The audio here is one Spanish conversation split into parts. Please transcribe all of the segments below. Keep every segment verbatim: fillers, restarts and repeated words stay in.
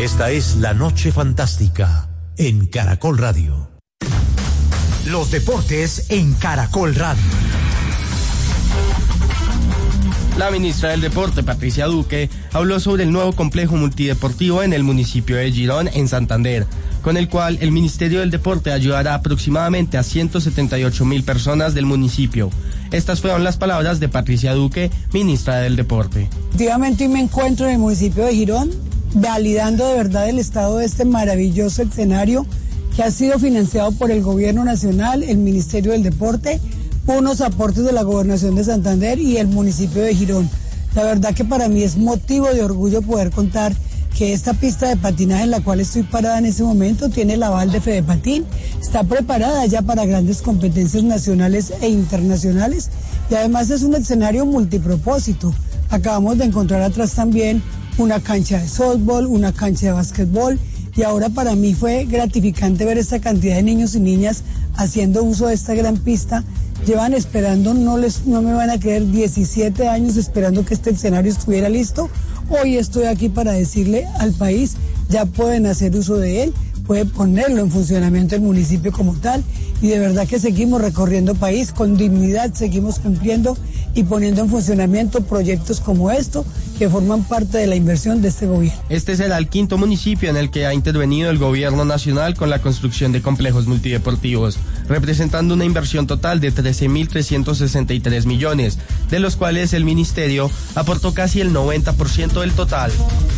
Esta es La Noche Fantástica en Caracol Radio. Los deportes en Caracol Radio. La ministra del Deporte, Patricia Duque, habló sobre el nuevo complejo multideportivo en el municipio de Girón, en Santander, con el cual el Ministerio del Deporte ayudará aproximadamente a ciento setenta y ocho mil personas del municipio. Estas fueron las palabras de Patricia Duque, ministra del Deporte. Efectivamente, me encuentro en el municipio de Girón, validando de verdad el estado de este maravilloso escenario que ha sido financiado por el Gobierno Nacional, el Ministerio del Deporte, unos aportes de la Gobernación de Santander y el municipio de Girón. La verdad que para mí es motivo de orgullo poder contar que esta pista de patinaje en la cual estoy parada en ese momento tiene el aval de Fedepatín, está preparada ya para grandes competencias nacionales e internacionales y además es un escenario multipropósito. Acabamos de encontrar atrás también una cancha de softball, una cancha de básquetbol y ahora para mí fue gratificante ver esta cantidad de niños y niñas haciendo uso de esta gran pista. Llevan esperando, no les, no me van a creer, diecisiete años esperando que este escenario estuviera listo. Hoy estoy aquí para decirle al país, ya pueden hacer uso de él, puede ponerlo en funcionamiento el municipio como tal y de verdad que seguimos recorriendo país con dignidad, seguimos cumpliendo y poniendo en funcionamiento proyectos como esto que forman parte de la inversión de este gobierno. Este será el quinto municipio en el que ha intervenido el gobierno nacional con la construcción de complejos multideportivos, representando una inversión total de trece mil trescientos sesenta y tres millones, de los cuales el ministerio aportó casi el noventa por ciento del total.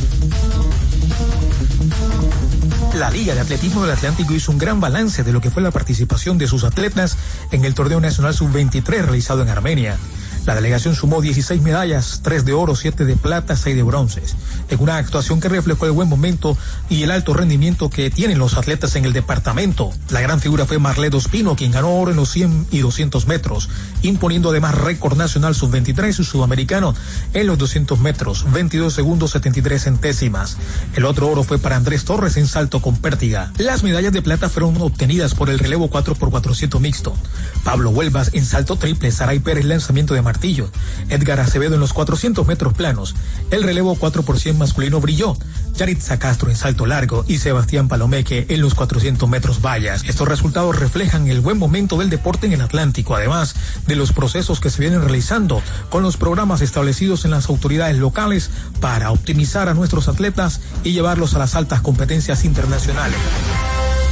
La Liga de Atletismo del Atlántico hizo un gran balance de lo que fue la participación de sus atletas en el Torneo Nacional sub veintitrés realizado en Armenia. La delegación sumó dieciséis medallas, tres de oro, siete de plata, seis de bronces, en una actuación que reflejó el buen momento y el alto rendimiento que tienen los atletas en el departamento. La gran figura fue Marlet Ospino, quien ganó oro en los cien y doscientos metros, imponiendo además récord nacional sub veintitrés y sudamericano en los doscientos metros, veintidós segundos setenta y tres centésimas. El otro oro fue para Andrés Torres en salto con pértiga. Las medallas de plata fueron obtenidas por el relevo cuatro por cuatrocientos mixto, Pablo Huelvas en salto triple, Saray Pérez lanzamiento de martillo, Edgar Acevedo en los cuatrocientos metros planos. El relevo cuatro por cien masculino brilló, Yaritza Castro en salto largo y Sebastián Palomeque en los cuatrocientos metros vallas. Estos resultados reflejan el buen momento del deporte en el Atlántico, además de los procesos que se vienen realizando con los programas establecidos en las autoridades locales para optimizar a nuestros atletas y llevarlos a las altas competencias internacionales.